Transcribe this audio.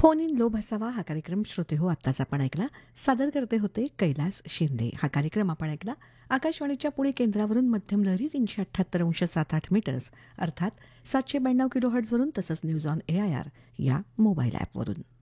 Phone in लोभ असावा हा कार्यक्रम श्रोते हो आत्ताच आपण ऐकला. सादर करते होते कैलास शिंदे. हा कार्यक्रम आपण ऐकला आकाशवाणीच्या पुणे केंद्रावरून मध्यम लहरी 378.78 मीटर्स अर्थात 792 किलोहर्ट्झवरून तसंच न्यूज ऑन AIR या मोबाईल ॲपवरून.